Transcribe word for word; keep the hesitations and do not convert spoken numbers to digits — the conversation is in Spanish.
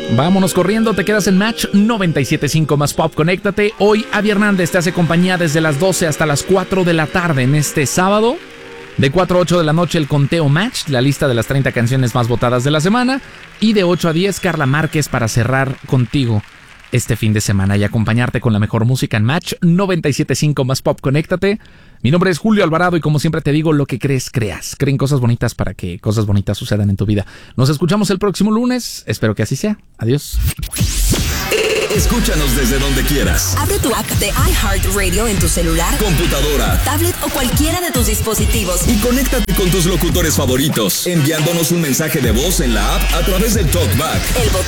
Vámonos corriendo, te quedas en Match noventa y siete punto cinco más Pop. Conéctate. Hoy Adi Hernández te hace compañía desde las doce hasta las cuatro de la tarde en este sábado. De cuatro a ocho de la noche el conteo Match, la lista de las treinta canciones más votadas de la semana. Y de ocho a diez Carla Márquez para cerrar contigo este fin de semana y acompañarte con la mejor música en Match noventa y siete punto cinco más Pop. Conéctate. Mi nombre es Julio Alvarado y como siempre te digo, lo que crees, creas. Creen cosas bonitas para que cosas bonitas sucedan en tu vida. Nos escuchamos el próximo lunes. Espero que así sea. Adiós. Escúchanos desde donde quieras. Abre tu app de iHeartRadio en tu celular, computadora, tablet o cualquiera de tus dispositivos y conéctate con tus locutores favoritos, enviándonos un mensaje de voz en la app a través del TalkBack. El botón